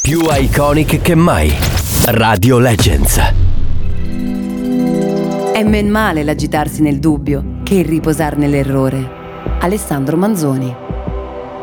più iconic che mai. Radio Legends. È men male l'agitarsi nel dubbio che il riposar nell'errore. Alessandro Manzoni.